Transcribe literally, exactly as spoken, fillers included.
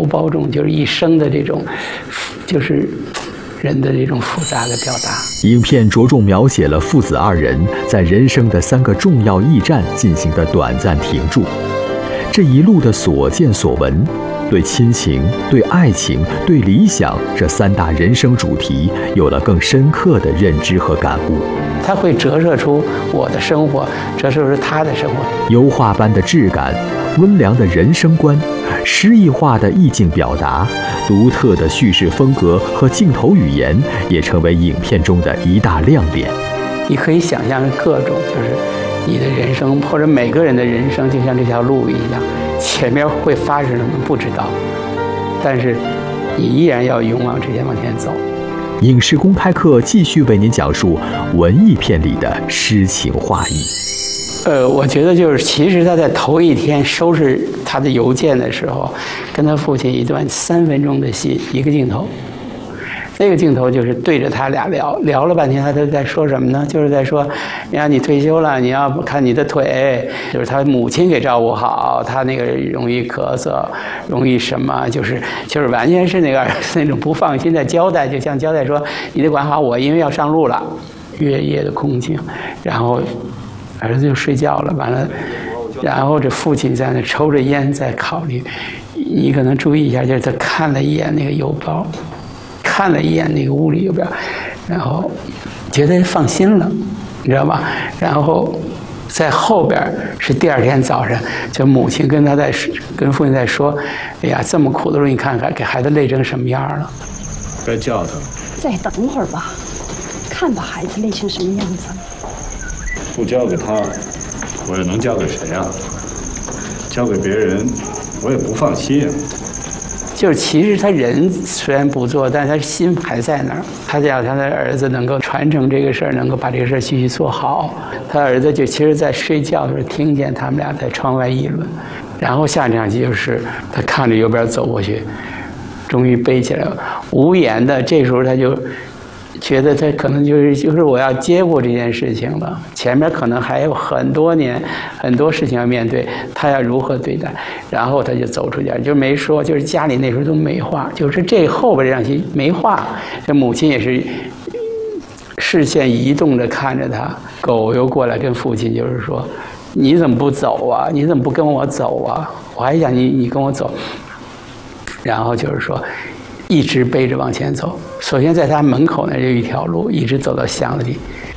胞中，就是一生的这种，就是人的这种复杂的表达。 影片着重描写了父子二人在人生的三个重要驿站进行的短暂停驻，这一路的所见所闻，对亲情、对爱情、对理想这三大人生主题有了更深刻的认知和感悟。 它会折射出我的生活，折射出他的生活。 油画般的质感，温良的人生观，诗意化的意境表达，独特的叙事风格和镜头语言也成为影片中的一大亮点。 你可以想象各种，就是你的人生或者每个人的人生就像这条路一样，前面会发生什么不知道，但是你依然要勇往直前往前走。 影视公开课继续为您讲述文艺片里的诗情画意。 呃，我觉得就是，其实他在头一天收拾他的邮件的时候，跟他父亲一段三分钟的戏，一个镜头。那个镜头就是对着他俩聊，聊了半天，他都在说什么呢？就是在说，你看你退休了，你要看你的腿，就是他母亲给照顾好，他那个容易咳嗽，容易什么，就是就是完全是那个那种不放心的交代，就像交代说，你得管好我，因为要上路了。月夜的空境，然后儿子就睡觉了，完了，然后这父亲在那抽着烟在考虑，你可能注意一下，就是他看了一眼那个邮包。看了一眼那个屋里邮票，然后觉得放心了，你知道吧？然后在后边是第二天早上，就母亲跟他在跟父亲在说：“哎呀，这么苦的路，你看看，给孩子累成什么样了。” 该叫他。 再等会儿吧，看把孩子累成什么样子。 不交给他，我又能交给谁啊？交给别人，我也不放心啊。 就是其实他人虽然不做，但是他心还在那儿。他想他的儿子能够传承这个事儿，能够把这个事儿继续做好。他儿子就其实在睡觉的时候听见他们俩在窗外议论，然后下场戏就是他看着右边走过去，终于背起来了，无言的。这时候他就觉得他可能就是就是我要接过这件事情了，前面可能还有很多年很多事情要面对，他要如何对待？然后他就走出去，就没说，就是家里那时候都没话，就是这后边这场戏没话，这母亲也是视线移动着看着他，狗又过来跟父亲就是说，你怎么不走啊？你怎么不跟我走啊？我还想你你跟我走，然后就是说。一直背着往前走，首先在他门口那有一条路，一直走到巷子里，